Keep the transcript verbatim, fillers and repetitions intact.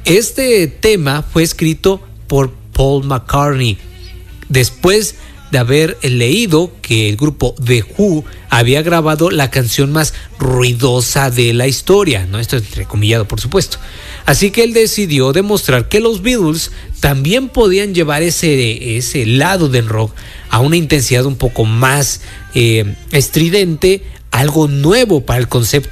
Este tema fue escrito por Paul McCartney después de haber leído que el grupo The Who había grabado la canción más ruidosa de la historia, ¿no? Esto entrecomillado, por supuesto. Así que él decidió demostrar que los Beatles también podían llevar ese, ese lado del rock a una intensidad un poco más eh, estridente, algo nuevo para el concepto